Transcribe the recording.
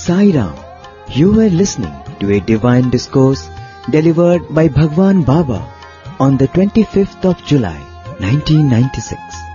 Sai Ram. You were listening to a divine discourse delivered by Bhagwan Baba on the 25th of July, 1996.